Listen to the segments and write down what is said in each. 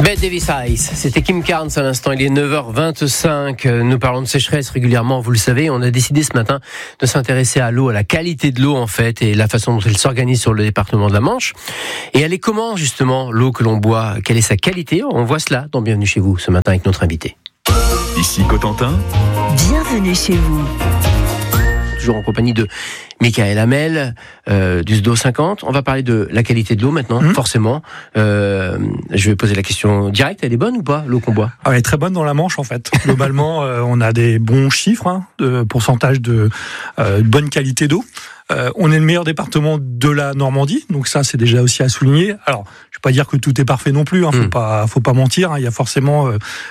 Bette Davis Ice, c'était Kim Carnes à l'instant, il est 9h25, nous parlons de sécheresse régulièrement, vous le savez, on a décidé ce matin de s'intéresser à l'eau, à la qualité de l'eau en fait, et la façon dont elle s'organise sur le département de la Manche. Et elle est comment justement l'eau que l'on boit, quelle est sa qualité? On voit cela dans Bienvenue chez vous ce matin avec notre invité. Ici Cotentin. Bienvenue chez vous. Toujours en compagnie de Michael Hamel du SDO 50. On va parler de la qualité de l'eau maintenant, forcément. Je vais poser la question directe. Elle est bonne ou pas, l'eau qu'on boit? Elle est très bonne dans la Manche, en fait. Globalement, on a des bons chiffres de pourcentage de bonne qualité d'eau. On est le meilleur département de la Normandie, donc ça c'est déjà aussi à souligner. Alors, je ne vais pas dire que tout est parfait non plus, faut pas mentir. Il y a forcément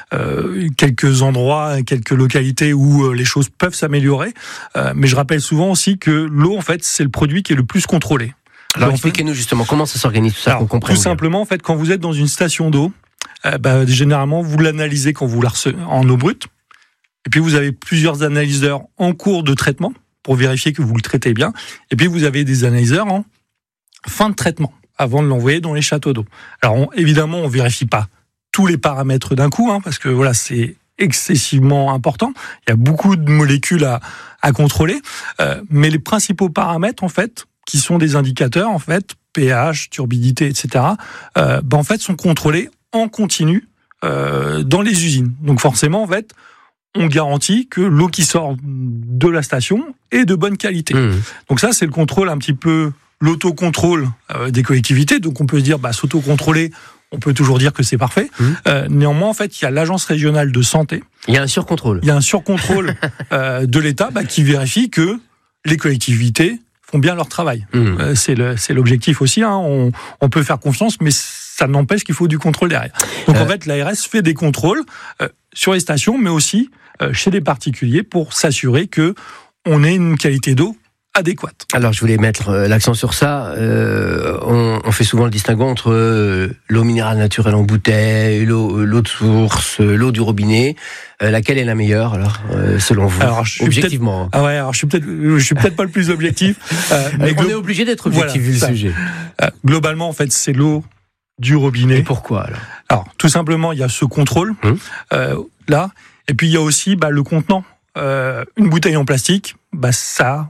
quelques endroits, quelques localités où les choses peuvent s'améliorer. Mais je rappelle souvent aussi que l'eau, en fait, c'est le produit qui est le plus contrôlé. Alors expliquez-nous justement comment ça s'organise tout ça, qu'on comprenne. Tout simplement, en fait, quand vous êtes dans une station d'eau, généralement vous l'analysez quand vous en eau brute, et puis vous avez plusieurs analyseurs en cours de traitement pour vérifier que vous le traitez bien. Et puis, vous avez des analyseurs en fin de traitement, avant de l'envoyer dans les châteaux d'eau. Alors, évidemment, on vérifie pas tous les paramètres d'un coup, parce que voilà, c'est excessivement important. Il y a beaucoup de molécules à contrôler. Mais les principaux paramètres, en fait, qui sont des indicateurs, en fait, pH, turbidité, etc., en fait, sont contrôlés en continu dans les usines. Donc, forcément, en fait, on garantit que l'eau qui sort de la station est de bonne qualité. Donc ça, c'est le contrôle un petit peu, l'autocontrôle des collectivités. Donc on peut se dire, s'autocontrôler, on peut toujours dire que c'est parfait. Néanmoins, en fait, il y a l'agence régionale de santé. Il y a un surcontrôle. Il y a un surcontrôle de l'État qui vérifie que les collectivités font bien leur travail. C'est l'objectif aussi. On peut faire confiance, mais ça n'empêche qu'il faut du contrôle derrière. Donc en fait, l'ARS fait des contrôles sur les stations, mais aussi chez les particuliers pour s'assurer que on ait une qualité d'eau adéquate. Alors je voulais mettre l'accent sur ça. On fait souvent le distinguo entre l'eau minérale naturelle en bouteille, l'eau de source, l'eau du robinet. Laquelle est la meilleure alors selon vous? Alors, objectivement. Alors je suis peut-être pas le plus objectif. Mais on est obligé d'être objectif vu le sujet. Globalement, en fait, c'est l'eau du robinet. Et pourquoi alors tout simplement, il y a ce contrôle là, et puis il y a aussi le contenant. Une bouteille en plastique, ça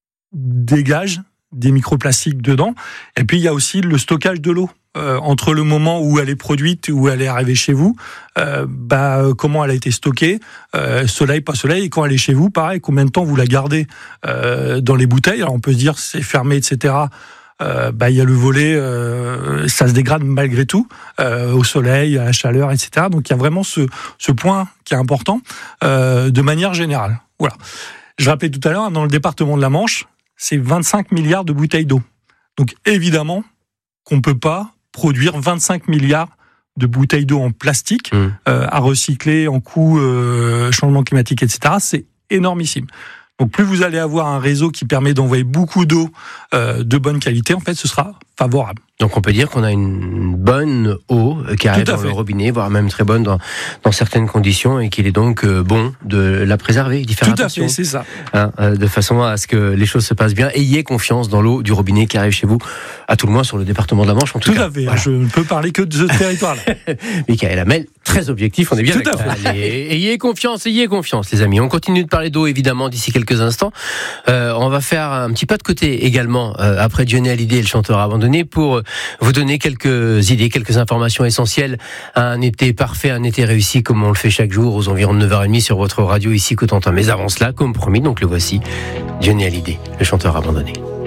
dégage des microplastiques dedans. Et puis il y a aussi le stockage de l'eau. Entre le moment où elle est produite, où elle est arrivée chez vous, comment elle a été stockée, soleil, pas soleil, et quand elle est chez vous, pareil, combien de temps vous la gardez dans les bouteilles. Alors on peut se dire c'est fermé, etc. Il y a le volet, ça se dégrade malgré tout, au soleil, à la chaleur, etc. Donc il y a vraiment ce point qui est important de manière générale. Voilà. Je rappelais tout à l'heure, dans le département de la Manche, c'est 25 milliards de bouteilles d'eau. Donc évidemment qu'on ne peut pas produire 25 milliards de bouteilles d'eau en plastique à recycler en coût changement climatique, etc. C'est énormissime. Donc plus vous allez avoir un réseau qui permet d'envoyer beaucoup d'eau de bonne qualité, en fait, ce sera favorable. Donc on peut dire qu'on a une bonne eau qui arrive dans le robinet, voire même très bonne dans certaines conditions, et qu'il est donc bon de la préserver, d'y faire attention. Tout à fait, c'est ça. De façon à ce que les choses se passent bien. Ayez confiance dans l'eau du robinet qui arrive chez vous, à tout le moins sur le département de la Manche en tout cas. Tout à fait, voilà. Je ne peux parler que de ce territoire-là. Michael Hamel, très objectif, on est bien d'accord. Ayez confiance les amis. On continue de parler d'eau évidemment d'ici quelques instants. On va faire un petit pas de côté également, après Johnny Hallyday et le chanteur abandonné, pour vous donner quelques idées, quelques informations essentielles à un été parfait, un été réussi comme on le fait chaque jour aux environs de 9h30 sur votre radio ici Cotentin. Mais avant cela, comme promis, donc le voici, Johnny Hallyday, le chanteur abandonné.